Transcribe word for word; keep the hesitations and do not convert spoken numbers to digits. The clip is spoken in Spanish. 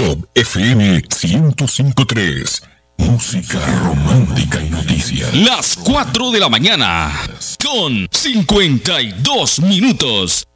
Top F M ciento cinco punto tres. Música romántica y noticias. Las cuatro de la mañana con cincuenta y dos minutos.